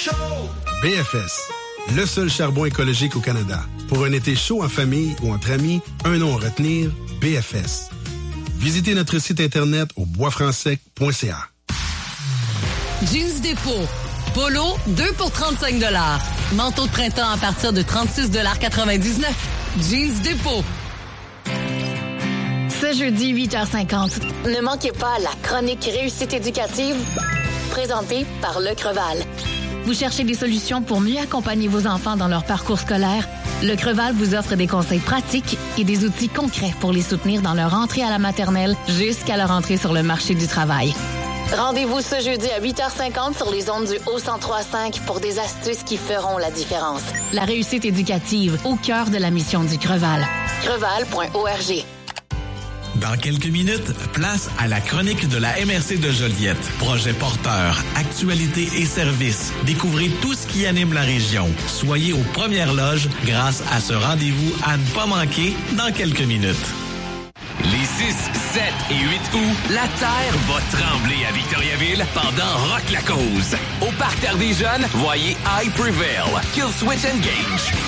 chaud! BFS, le seul charbon écologique au Canada. Pour un été chaud en famille ou entre amis, un nom à retenir, BFS. Visitez notre site internet au boisfrancsec.ca. Jeans Dépôt. Polo, 2 pour 35 $. Manteau de printemps à partir de 36,99 $. Jeans Dépôt. Ce jeudi, 8h50, ne manquez pas la chronique Réussite éducative présentée par Le Creval. Vous cherchez des solutions pour mieux accompagner vos enfants dans leur parcours scolaire? Le Creval vous offre des conseils pratiques et des outils concrets pour les soutenir dans leur entrée à la maternelle jusqu'à leur entrée sur le marché du travail. Rendez-vous ce jeudi à 8h50 sur les ondes du Haut-103.5 pour des astuces qui feront la différence. La réussite éducative au cœur de la mission du Creval. Creval.org. Dans quelques minutes, place à la chronique de la MRC de Joliette. Projet porteur, actualité et services. Découvrez tout ce qui anime la région. Soyez aux premières loges grâce à ce rendez-vous à ne pas manquer dans quelques minutes. Les 6, 7 et 8 août, la terre va trembler à Victoriaville pendant Rock la cause. Au parterre des jeunes, voyez I Prevail, Kill Switch Engage.